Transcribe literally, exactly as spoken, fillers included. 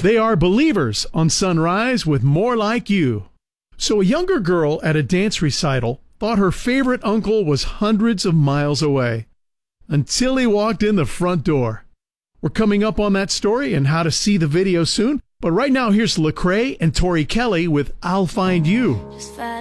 They are Believers on Sunrise with More Like You. So a younger girl at a dance recital thought her favorite uncle was hundreds of miles away until he walked in the front door. We're coming up on that story and how to see the video soon. But right now, here's Lecrae and Tori Kelly with I'll Find You.